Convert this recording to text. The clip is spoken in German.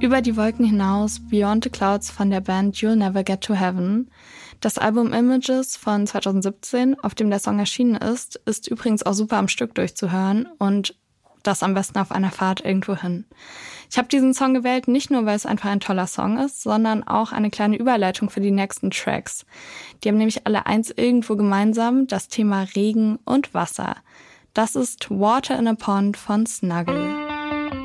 Über die Wolken hinaus, Beyond the Clouds von der Band You'll Never Get to Heaven. Das Album Images von 2017, auf dem der Song erschienen ist übrigens auch super am Stück durchzuhören und das am besten auf einer Fahrt irgendwo hin. Ich habe diesen Song gewählt, nicht nur, weil es einfach ein toller Song ist, sondern auch eine kleine Überleitung für die nächsten Tracks. Die haben nämlich alle eins irgendwo gemeinsam, das Thema Regen und Wasser. Das ist Water in a Pond von Snuggle.